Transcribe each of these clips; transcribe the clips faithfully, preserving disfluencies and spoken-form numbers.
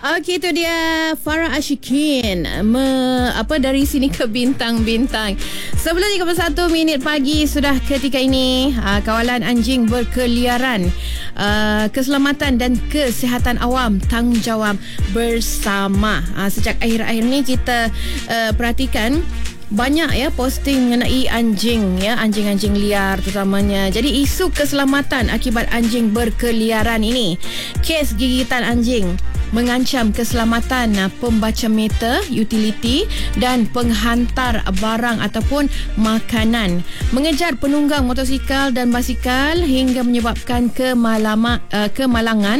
Okey, itu dia Farah Ashikin me, apa dari sini ke bintang-bintang. Sebelum tiga puluh satu minit pagi sudah ketika ini uh, kawalan anjing berkeliaran. Uh, keselamatan dan kesihatan awam, tanggungjawab bersama. Uh, sejak akhir-akhir ni kita uh, perhatikan banyak ya posting mengenai anjing ya, anjing-anjing liar terutamanya. Jadi isu keselamatan akibat anjing berkeliaran ini. Kes gigitan anjing mengancam keselamatan pembaca meter, utiliti dan penghantar barang ataupun makanan, mengejar penunggang motosikal dan basikal hingga menyebabkan kemalama, uh, kemalangan,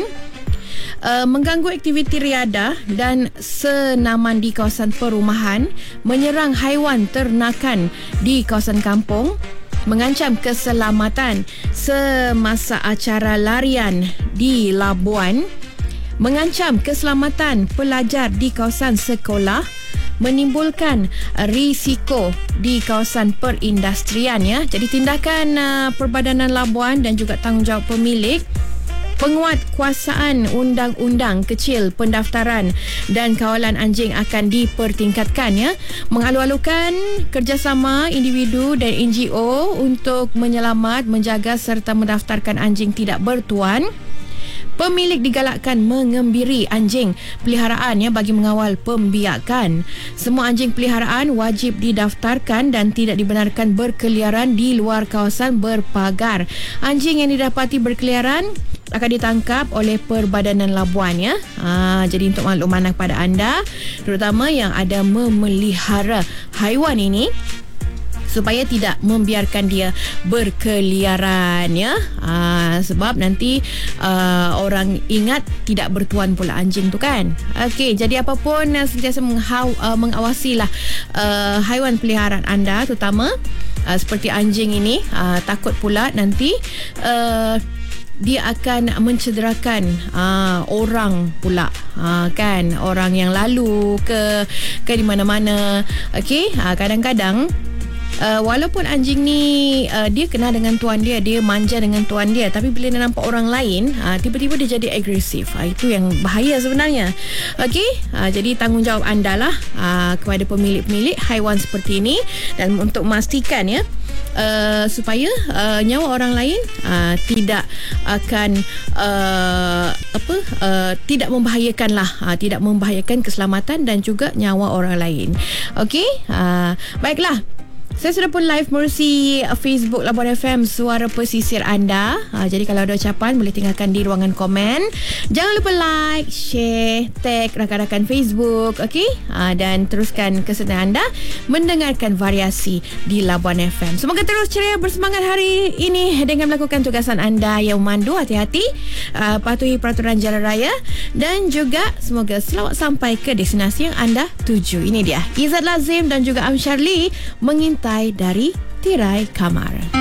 Uh, mengganggu aktiviti riadah dan senaman di kawasan perumahan, menyerang haiwan ternakan di kawasan kampung, mengancam keselamatan semasa acara larian di Labuan, mengancam keselamatan pelajar di kawasan sekolah, menimbulkan risiko di kawasan perindustrian ya. Jadi tindakan uh, Perbadanan Labuan dan juga tanggungjawab pemilik penguatkuasaan undang-undang kecil pendaftaran dan kawalan anjing akan dipertingkatkan ya, mengalu-alukan kerjasama individu dan N G O untuk menyelamat, menjaga serta mendaftarkan anjing tidak bertuan. Pemilik digalakkan mengembiri anjing peliharaan ya bagi mengawal pembiakan. Semua anjing peliharaan wajib didaftarkan dan tidak dibenarkan berkeliaran di luar kawasan berpagar. Anjing yang didapati berkeliaran akan ditangkap oleh Perbadanan Labuan ya. Ha, jadi untuk makluman kepada anda terutama yang ada memelihara haiwan ini, supaya tidak membiarkan dia berkeliaran ya. Aa, sebab nanti uh, orang ingat tidak bertuan pula anjing tu kan. Okey, jadi apapun uh, sentiasa menghaw, uh, mengawasilah uh, haiwan peliharaan anda terutama uh, seperti anjing ini. Uh, takut pula nanti uh, dia akan mencederakan uh, orang pula, uh, kan, orang yang lalu ke ke di mana-mana. Okey, uh, kadang-kadang Uh, walaupun anjing ni uh, dia kenal dengan tuan dia, dia manja dengan tuan dia, tapi bila dia nampak orang lain, uh, tiba-tiba dia jadi agresif. Uh, itu yang bahaya sebenarnya. Okey, uh, jadi tanggungjawab anda lah uh, kepada pemilik-pemilik haiwan seperti ini, dan untuk memastikan ya uh, supaya uh, nyawa orang lain uh, tidak akan uh, apa uh, tidak membahayakan lah, uh, tidak membahayakan keselamatan dan juga nyawa orang lain. Okey, uh, baiklah. Saya sudah pun live melalui Facebook Labuan F M, suara pesisir anda. Ha, jadi kalau ada ucapan boleh tinggalkan di ruangan komen. Jangan lupa like, share, tag rakan-rakan Facebook, okey? Ha, dan teruskan kesediaan anda mendengarkan variasi di Labuan F M. Semoga terus ceria, bersemangat hari ini dengan melakukan tugasan anda yang memandu. Hati-hati, uh, patuhi peraturan jalan raya dan juga semoga selamat sampai ke destinasi yang anda tuju. Ini dia Izzat Lazim dan juga Am Sharli mengintai dari tirai kamar.